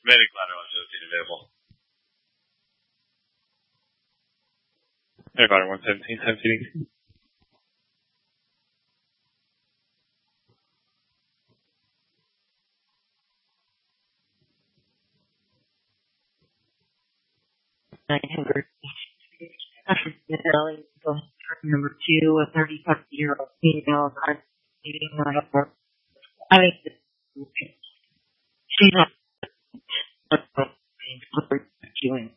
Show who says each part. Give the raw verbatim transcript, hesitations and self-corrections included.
Speaker 1: Very glad I was seat available. Air Glider one seventeen, time seating.
Speaker 2: nine hundred. Number two, a thirty-five year old female. I'm meeting her. I mean, she's not doing.